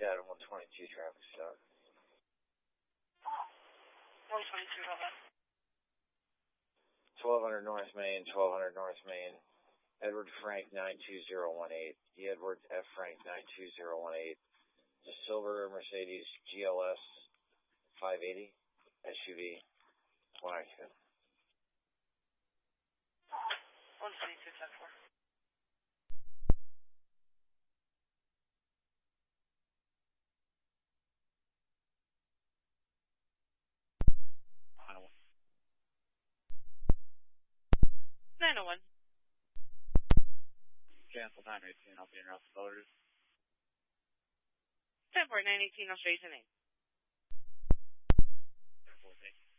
Chatham 122 traffic stop. 122, hold on. 1200 North Main, 1200 North Main. Edward Frank 92018. The Edward F. Frank 92018. The silver Mercedes GLS 580 SUV. 1 occupant. 122, 10-4. Final 901. Cancel 918, I'll be in Russell Voters. 10-4, 918, I'll show you tonight. 4, thank you.